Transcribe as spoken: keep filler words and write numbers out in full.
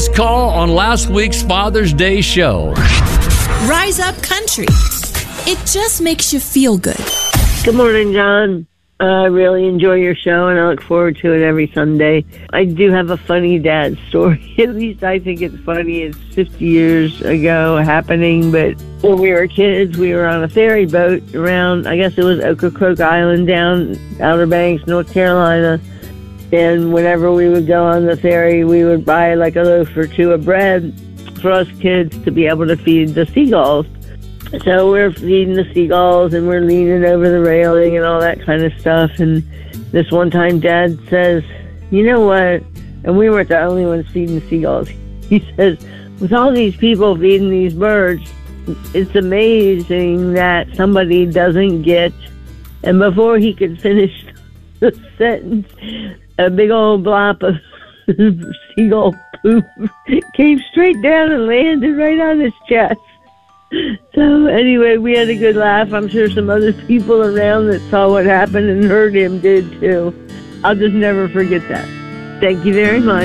this call on last week's Father's Day show. Rise Up Country. It just makes you feel good. Good morning, John. I really enjoy your show, and I look forward to it every Sunday. I do have a funny dad story. At least I think it's funny. It's fifty years ago happening, but when we were kids, we were on a ferry boat around, I guess it was Ocracoke Island down Outer Banks, North Carolina. And whenever we would go on the ferry, we would buy like a loaf or two of bread for us kids to be able to feed the seagulls. So we're feeding the seagulls, and we're leaning over the railing and all that kind of stuff. And this one time, Dad says, you know what? And we weren't the only ones feeding the seagulls. He says, with all these people feeding these birds, it's amazing that somebody doesn't get. And before he could finish the sentence, a big old blob of seagull poop came straight down and landed right on his chest. So anyway, we had a good laugh. I'm sure some other people around that saw what happened and heard him did too. I'll just never forget that. Thank you very much.